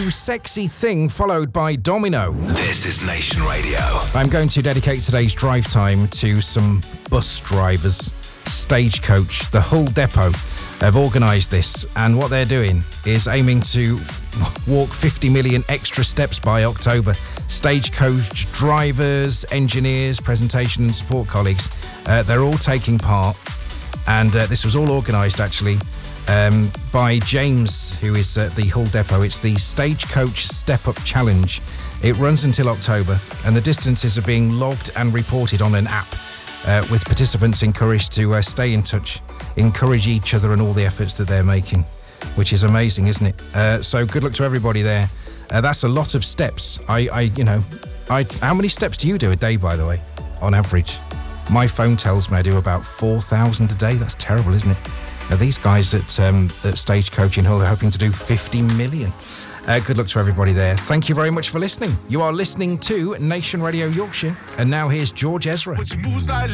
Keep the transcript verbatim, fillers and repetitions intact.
You Sexy Thing, followed by Domino. This is Nation Radio. I'm going to dedicate today's drive time to some bus drivers. Stagecoach, the Hull Depot, have organised this, and what they're doing is aiming to walk fifty million extra steps by October. Stagecoach drivers, engineers, presentation and support colleagues, uh, they're all taking part, and uh, this was all organised actually um, by James, who is at the Hull Depot. It's the Stagecoach Step Up Challenge. It runs until October, and the distances are being logged and reported on an app, uh, with participants encouraged to uh, stay in touch, encourage each other and all the efforts that they're making, which is amazing, isn't it? Uh, so good luck to everybody there. Uh, that's a lot of steps. I, I, you know, I. How many steps do you do a day, by the way, on average? My phone tells me I do about four thousand a day. That's terrible, isn't it? Now, these guys at, um, at Stagecoach in Hull are hoping to do fifty million. Uh, good luck to everybody there. Thank you very much for listening. You are listening to Nation Radio Yorkshire, and now here's George Ezra.